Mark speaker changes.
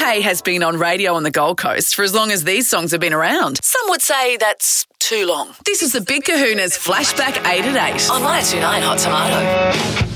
Speaker 1: UK has been on radio on the Gold Coast for as long as these songs have been around. Some would say that's too long. This is the Big Kahuna's Flashback 8 at 8
Speaker 2: on 92.9 Hot Tomato.